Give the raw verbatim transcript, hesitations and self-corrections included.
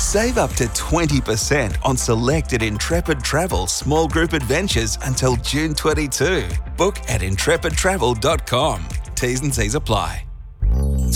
Save up to twenty percent on selected Intrepid Travel small group adventures until June twenty-second. Book at intrepid travel dot com. T's and C's apply.